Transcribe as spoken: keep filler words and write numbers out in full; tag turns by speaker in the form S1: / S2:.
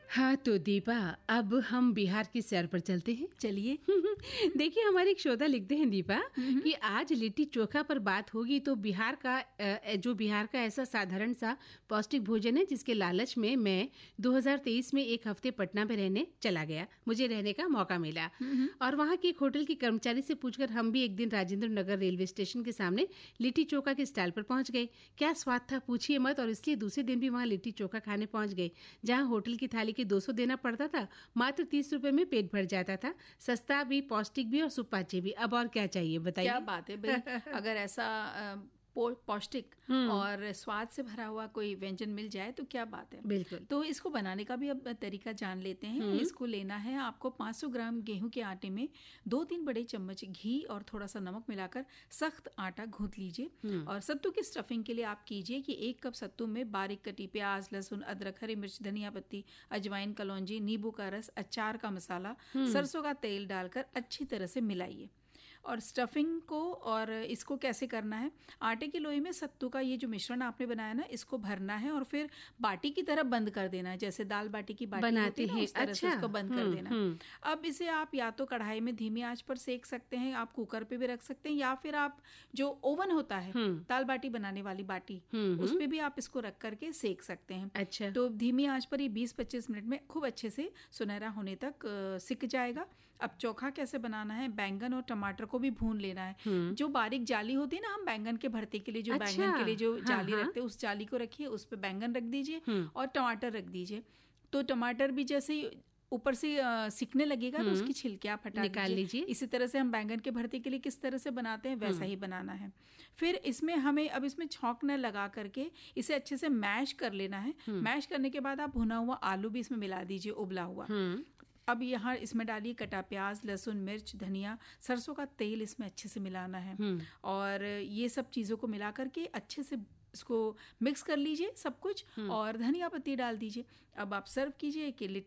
S1: हाँ तो दीपा, अब हम बिहार की सैर पर चलते हैं।
S2: चलिए।
S1: देखिए, हमारे एक श्रोता लिखते हैं दीपा कि आज लिट्टी चोखा पर बात होगी तो बिहार का जो बिहार का ऐसा साधारण सा पौष्टिक भोजन है जिसके लालच में मैं दो हज़ार तेईस में एक हफ्ते पटना में रहने चला गया। मुझे रहने का मौका मिला और वहाँ के एक होटल की कर्मचारी से पूछकर हम भी एक दिन राजेंद्र नगर रेलवे स्टेशन के सामने लिट्टी चोखा के स्टॉल पर पहुंच गए। क्या स्वाद था पूछिए मत, और इसलिए दूसरे दिन भी वहाँ लिट्टी चोखा खाने पहुंच गए। जहाँ होटल की थाली के दो सौ देना पड़ता था, मात्र तीस रुपए में पेट भर जाता था। सस्ता भी, पौष्टिक भी और सुपाच्य भी। अब और क्या चाहिए बताइए।
S2: क्या बात है भाई। अगर ऐसा अ, पौ- पौष्टिक और स्वाद से भरा हुआ कोई व्यंजन मिल जाए तो क्या बात है।
S1: बिल्कुल।
S2: तो इसको बनाने का भी अब तरीका जान लेते हैं। इसको लेना है आपको पाँच सौ ग्राम गेहूं के आटे में दो तीन बड़े चम्मच घी और थोड़ा सा नमक मिलाकर सख्त आटा गूंथ लीजिए। और सत्तू की स्टफिंग के लिए आप कीजिए कि एक कप सत्तू में बारीक कटी प्याज, लहसुन, अदरक, हरी मिर्च, धनिया पत्ती, अजवाइन, कलौंजी, नींबू का रस, अचार का मसाला, सरसों का तेल डालकर अच्छी तरह से मिलाइए। और स्टफिंग को और इसको कैसे करना है, आटे की लोई में सत्तू का ये जो मिश्रण आपने बनाया ना, इसको भरना है और फिर बाटी की तरह बंद कर देना है। जैसे दाल बाटी की बाटी
S1: बनाते
S2: होती है ना,
S1: हैं।
S2: उस तरह
S1: अच्छा।
S2: से उसको बंद कर देना है। अब इसे आप या तो कढ़ाई में धीमी आंच पर सेक सकते हैं, आप कुकर पे भी रख सकते हैं, या फिर आप जो ओवन होता है दाल बाटी बनाने वाली बाटी, उस पे भी आप इसको रख करके सेक सकते हैं।
S1: अच्छा।
S2: तो धीमी आंच पर ये बीस पच्चीस मिनट में खूब अच्छे से सुनहरा होने तक सिक जाएगा। अब चोखा कैसे बनाना है, बैंगन और टमाटर को भी भून लेना है। जो बारीक जाली होती है ना, हम बैंगन के भरते के लिए जो
S1: अच्छा।
S2: बैंगन के लिए जो
S1: हाँ,
S2: जाली
S1: हाँ।
S2: रखते हैं, उस जाली को रखिए, उस पे बैंगन रख दीजिए और टमाटर रख दीजिए। तो टमाटर भी जैसे ऊपर से आ, सिकने लगेगा तो उसकी छिलके आप हटा
S1: निकाल लीजिए।
S2: इसी तरह से हम बैंगन के भरते के लिए किस तरह से बनाते हैं वैसा ही बनाना है। फिर इसमें हमें अब इसमें छौंक न लगा करके इसे अच्छे से मैश कर लेना है। मैश करने के बाद आप भुना हुआ आलू भी इसमें मिला दीजिए, उबला हुआ। अब यहाँ इसमें डालिए कटा प्याज, लहसुन, मिर्च, धनिया, सरसों का तेल इसमें अच्छे से मिलाना है। और ये सब चीज़ों को मिला करके अच्छे से इसको मिक्स कर लीजिए सब कुछ, और धनिया पत्ती डाल दीजिए। अब आप सर्व कीजिए कि